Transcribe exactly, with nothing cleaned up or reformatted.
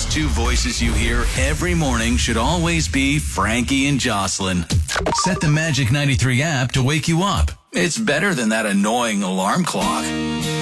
two voices you hear every morning should always be Frankie and Jocelyn. Set the Magic ninety-three app to wake you up. It's better than that annoying alarm clock.